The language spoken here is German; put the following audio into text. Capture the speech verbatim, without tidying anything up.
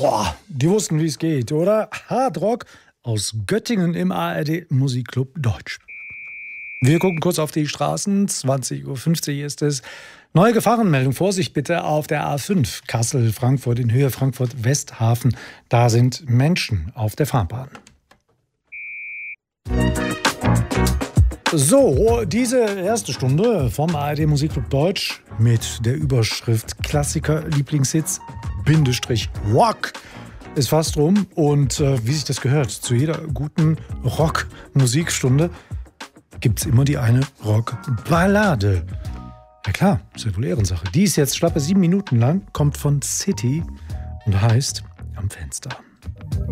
Boah, die wussten, wie es geht, oder? Hardrock aus Göttingen im A R D Musikclub Deutsch. Wir gucken kurz auf die Straßen. zwanzig Uhr fünfzig ist es. Neue Gefahrenmeldung. Vorsicht bitte auf der A fünf. Kassel-Frankfurt in Höhe Frankfurt-Westhafen. Da sind Menschen auf der Fahrbahn. So, diese erste Stunde vom A R D Musikclub Deutsch mit der Überschrift Klassiker Lieblingshits Bindestrich Rock ist fast rum. Und äh, wie sich das gehört, zu jeder guten Rock-Musikstunde gibt es immer die eine Rock-Ballade. Ja klar, ist ja wohl Ehrensache. Die ist jetzt schlappe sieben Minuten lang, kommt von City und heißt Am Fenster.